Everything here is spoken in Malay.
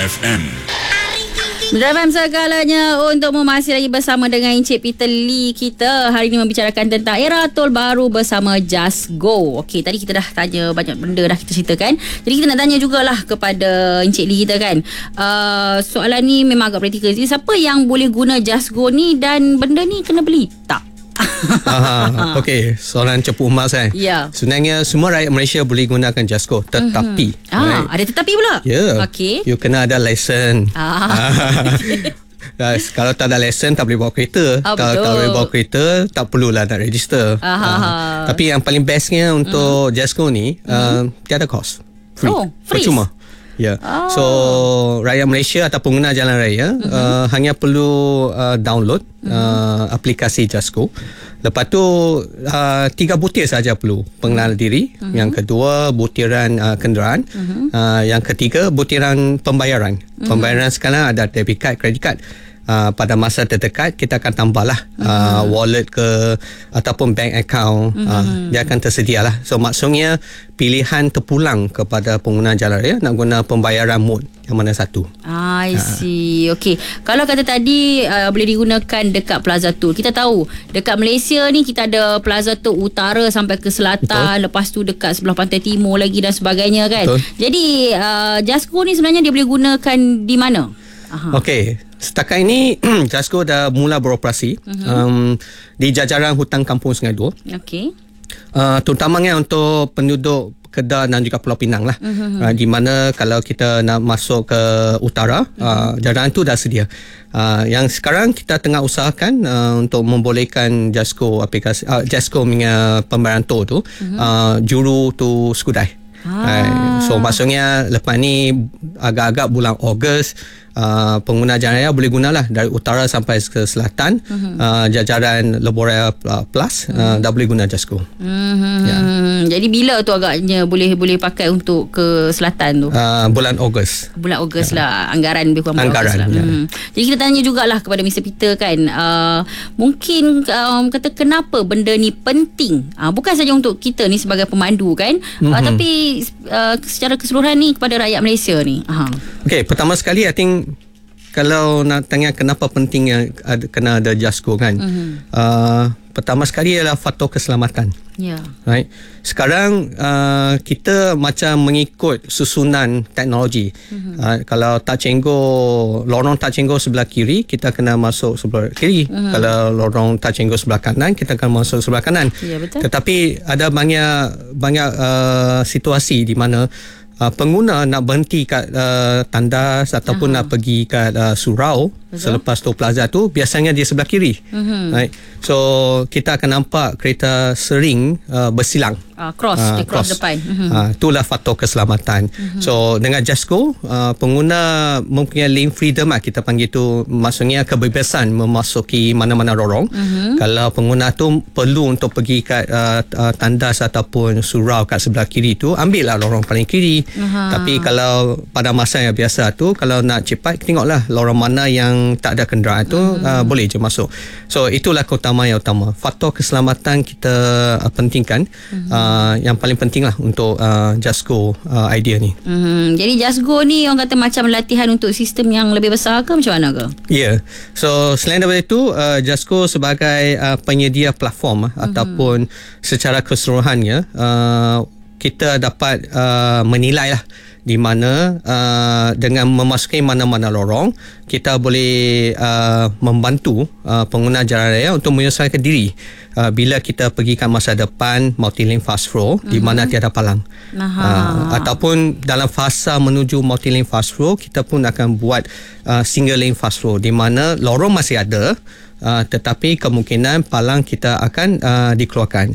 FM. Dalam segalanya untuk masih lagi bersama dengan Encik Peter Lee kita. Hari ini membicarakan tentang era tol baru bersama Just Go. Okey, tadi kita dah tanya banyak benda dah kita ceritakan. Jadi kita nak tanya jugalah kepada Encik Lee kita kan. Soalan ni memang agak praktikal. Jadi siapa yang boleh guna Just Go ni dan benda ni kena beli tak? Okey, soalan cepu emas kan. Ya. Sebenarnya semua rakyat Malaysia boleh gunakan Just Go, tetapi ada tetapi pula. Ya. Okey. You kena ada lesen. Kalau tak ada lesen tak boleh bawa kereta. Kalau boleh bawa kereta tak perlulah nak register. Tapi yang paling bestnya untuk Just Go ni tiada kos. Free. Percuma. Ya. So rakyat Malaysia atau pengguna jalan raya hanya perlu download aplikasi Just Go. Lepas tu 3 butir saja perlu. Pengenalan diri, yang kedua butiran kenderaan, yang ketiga butiran pembayaran. Pembayaran sekarang ada debit card, credit card. Pada masa terdekat kita akan tambahlah wallet ke ataupun bank account. Dia akan tersedia lah. So maksudnya pilihan terpulang kepada pengguna jalan raya nak guna pembayaran mode yang mana satu. I see. Okey. Kalau kata tadi boleh digunakan dekat Plaza Tool. Kita tahu dekat Malaysia ni kita ada Plaza Tool utara sampai ke selatan. Betul. Lepas tu dekat sebelah pantai timur lagi dan sebagainya kan. Betul. Jadi Just Go ni sebenarnya dia boleh gunakan di mana? Okey, setakat ini Just Go dah mula beroperasi di jajaran Hutan Kampung Sungai Dua. Okey. Terutamanya untuk penduduk Kedah dan juga Pulau Pinang lah. Di mana kalau kita nak masuk ke utara, jajaran tu dah sedia. Yang sekarang kita tengah usahakan untuk membolehkan Just Go aplikasi Just Go punya pembayaran tol tu juru tu Skudai. So maksudnya lepas ni agak-agak bulan Ogos pengguna jalan raya boleh gunalah dari utara sampai ke selatan. Jajaran Lebuh Plus dah boleh guna Just Go. Jadi bila tu agaknya boleh pakai untuk ke selatan tu? Bulan Ogos. Bulan Ogos lah. Anggaran lebih kurang bulan Ogos lah. Jadi kita tanya jugalah kepada Mr. Peter kan, mungkin kata kenapa benda ni penting, bukan saja untuk kita ni sebagai pemandu kan, tapi secara keseluruhan ni kepada rakyat Malaysia ni. Okay, pertama sekali I think kalau nak tanya kenapa pentingnya kena ada Just Go kan, pertama sekali ialah faktor keselamatan. Right. Sekarang kita macam mengikut susunan teknologi. Kalau lorong tak cenggo sebelah kiri, kita kena masuk sebelah kiri. Kalau lorong tak cenggo sebelah kanan, kita akan masuk sebelah kanan. Ya, betul. Tetapi ada banyak situasi di mana pengguna nak berhenti kat tandas ataupun nak pergi kat surau. Betul. Selepas tu plaza tu biasanya di sebelah kiri. Right. So kita akan nampak kereta sering bersilang cross depan. Itulah faktor keselamatan. So dengan Just Go pengguna mempunyai lane freedom kita panggil tu, maksudnya kebebasan memasuki mana-mana lorong. Kalau pengguna tu perlu untuk pergi kat tandas ataupun surau kat sebelah kiri tu, ambillah lorong paling kiri. Tapi kalau pada masa yang biasa tu, kalau nak cepat, tengoklah lorong mana yang tak ada kenderaan tu, boleh je masuk. So itulah yang utama. Faktor keselamatan kita pentingkan. Yang paling penting lah untuk Just Go idea ni. Jadi Just Go ni orang kata macam latihan untuk sistem yang lebih besar ke macam mana ke? Ya. So selain daripada itu, Just Go sebagai penyedia platform ataupun secara keseluruhannya kita dapat menilai lah di mana dengan memasuki mana-mana lorong kita boleh membantu pengguna jalan raya untuk menyelesaikan diri bila kita pergi ke masa depan multi-lane fast flow di mana tiada palang. Ataupun dalam fasa menuju multi-lane fast flow, kita pun akan buat single lane fast flow di mana lorong masih ada, tetapi kemungkinan palang kita akan dikeluarkan.